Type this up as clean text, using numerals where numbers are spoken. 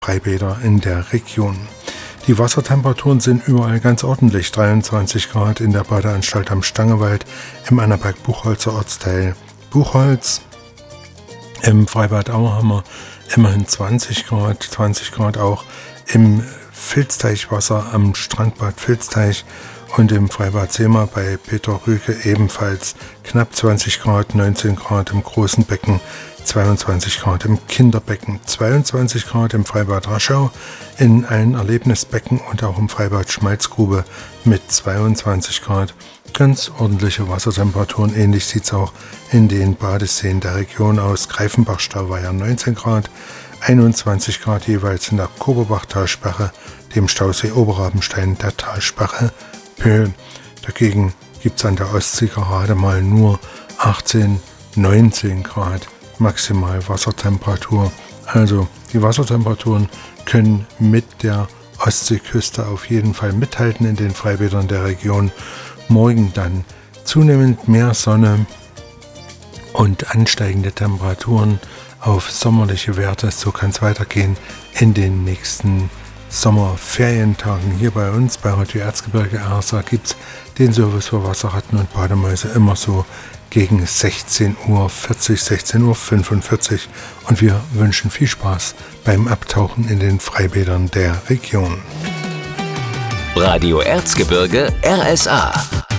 Freibäder in der Region. Die Wassertemperaturen sind überall ganz ordentlich. 23 Grad in der Badeanstalt am Stangewald im Annaberg-Buchholzer Ortsteil Buchholz. Im Freibad Auer haben wir immerhin 20 Grad auch im Filzteichwasser am Strandbad Filzteich und im Freibad Seema bei Peter Rüke ebenfalls knapp 20 Grad, 19 Grad im großen Becken, 22 Grad im Kinderbecken, 22 Grad im Freibad Raschau, in allen Erlebnisbecken und auch im Freibad Schmalzgrube mit 22 Grad. Ganz ordentliche Wassertemperaturen, ähnlich sieht es auch in den Badeseen der Region aus. Greifenbach-Stauweiher 19 Grad, 21 Grad jeweils in der Koberbach-Talsperre, dem Stausee Oberrabenstein der Talsperre Pöhl. Dagegen gibt es an der Ostsee gerade mal nur 18, 19 Grad maximal Wassertemperatur. Also die Wassertemperaturen können mit der Ostseeküste auf jeden Fall mithalten in den Freibädern der Region. Morgen dann zunehmend mehr Sonne und ansteigende Temperaturen auf sommerliche Werte. So kann es weitergehen in den nächsten Sommerferientagen. Hier bei uns bei Radio Erzgebirge RSA gibt es den Service für Wasserratten und Bademäuse immer so gegen 16:40 Uhr, 16:45 Uhr. Und wir wünschen viel Spaß beim Abtauchen in den Freibädern der Region. Radio Erzgebirge RSA.